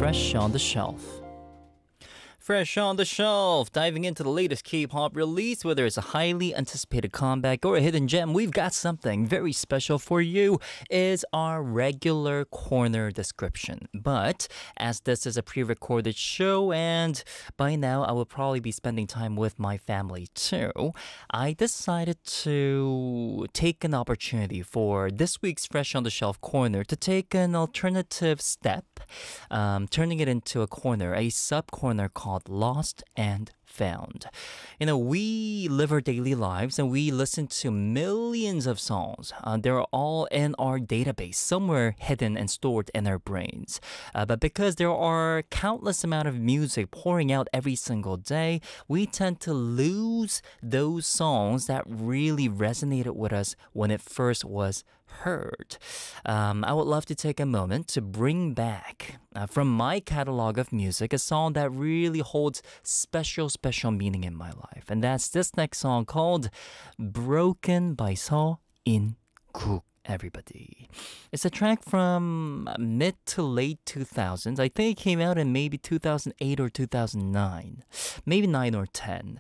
Fresh on the Shelf. Fresh on the Shelf, diving into the latest K-pop release, whether it's a highly anticipated comeback or a hidden gem, we've got something very special for you. Is our regular corner description. But as this is a pre-recorded show and by now I will probably be spending time with my family too, I decided to take an opportunity for this week's Fresh on the Shelf corner to take an alternative step, turning it into a corner, a sub-corner called Lost and Found. You know, we live our daily lives and we listen to millions of songs. They're all in our database, somewhere hidden and stored in our brains. But because there are countless amount of music pouring out every single day, we tend to lose those songs that really resonated with us when it first was heard. I would love to take a moment to bring back from my catalog of music a song that really holds special meaning in my life. And that's this next song called Broken by Seo In-guk. Everybody. It's a track from mid to late 2000s. I think it came out in maybe 2008 or 2009. Maybe 9 or 10.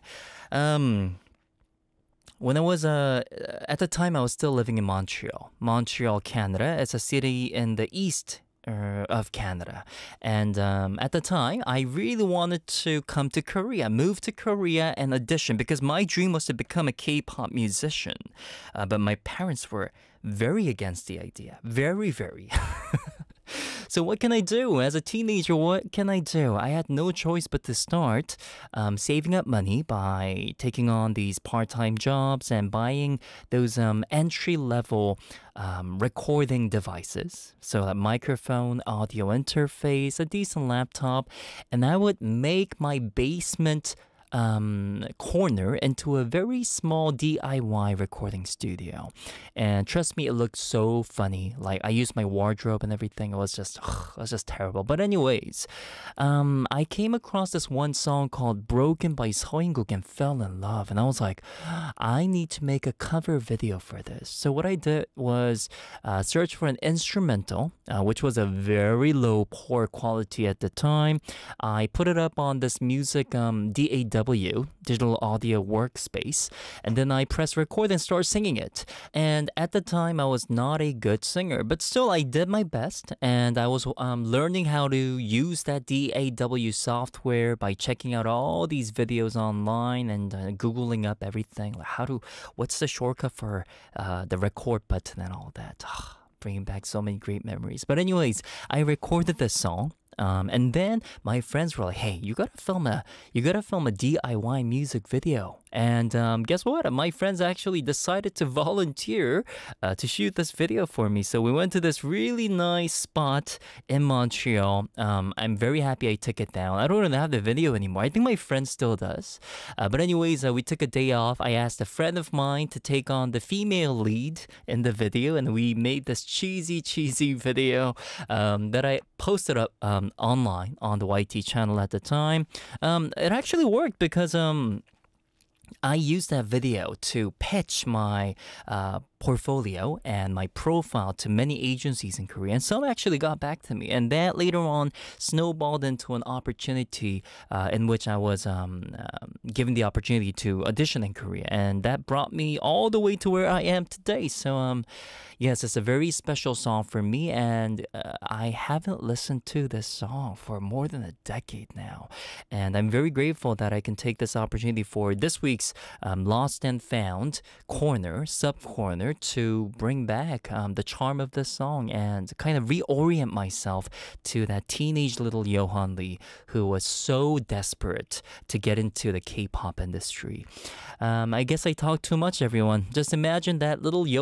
When I was, at the time I was still living in Montreal, Canada. It's a city in the east of Canada. And at the time, I really wanted to come to Korea, move to Korea and audition because my dream was to become a K-pop musician. But my parents were very against the idea. Very. So what can I do? As a teenager, what can I do? I had no choice but to start saving up money by taking on these part-time jobs and buying those entry-level recording devices. So a microphone, audio interface, a decent laptop, and I would make my basement corner into a very small DIY recording studio. And trust me, it looked so funny. Like I used my wardrobe and everything. It was just terrible. But anyways, I came across this one song called Broken by Seo In-guk and fell in love. And I was like, I need to make a cover video for this. So what I did was search for an instrumental, which was a very low, poor quality at the time. I put it up on this music DAW, digital audio workspace, and then I pressed record and started singing it. And at the time, I was not a good singer, but still I did my best, and I was learning how to use that DAW software by checking out all these videos online and Googling up everything, like what's the shortcut for the record button and all that. Bringing back so many great memories. But anyways, I recorded this song. And then my friends were like, "Hey, you gotta film a DIY music video." And guess what? My friends actually decided to volunteer to shoot this video for me. So we went to this really nice spot in Montreal. I'm very happy I took it down. I don't even have the video anymore. I think my friend still does. But anyways, we took a day off. I asked a friend of mine to take on the female lead in the video, and we made this cheesy video that I posted up online on the YT channel at the time. It actually worked because I used that video to pitch my portfolio and my profile to many agencies in Korea, and some actually got back to me, and that later on snowballed into an opportunity in which I was given the opportunity to audition in Korea, and that brought me all the way to where I am today. So yes, it's a very special song for me, and I haven't listened to this song for more than a decade now, and I'm very grateful that I can take this opportunity for this week's Lost and Found corner, sub-corner, to bring back the charm of this song and kind of reorient myself to that teenage little Yohan Lee who was so desperate to get into the K-pop industry. I guess I talked too much, everyone. Just imagine that little